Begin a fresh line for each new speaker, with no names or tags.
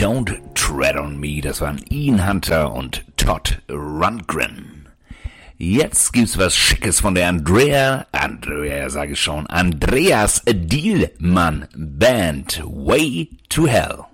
Don't Tread on Me, das waren Ian Hunter und Todd Rundgren. Jetzt gibt's was Schickes von der Andreas Dielmann Band, Way to Hell.